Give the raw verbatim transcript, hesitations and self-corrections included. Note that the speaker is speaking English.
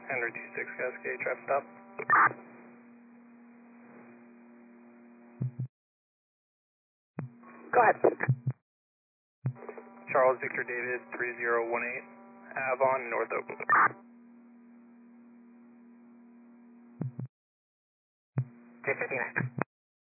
Henry two six Cascade, traffic stop. Go ahead. Charles Victor David three zero one eight, Avon, North Oak. two fifty-nine.